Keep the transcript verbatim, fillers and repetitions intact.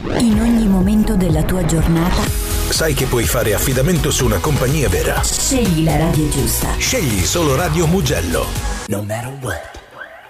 In ogni momento della tua giornata sai che puoi fare affidamento su una compagnia vera. scegli la radio giusta. Scegli solo Radio Mugello. No matter what.